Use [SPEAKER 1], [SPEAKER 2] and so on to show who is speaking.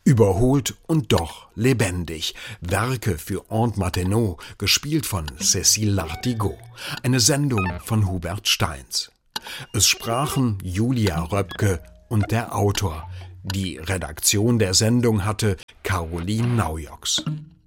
[SPEAKER 1] Überholt und doch lebendig. Werke für Aunt Martineau, gespielt von Cécile Lartigot. Eine Sendung von Hubert Steins. Es sprachen Julia Röpke und der Autor. Die Redaktion der Sendung hatte Caroline Naujoks.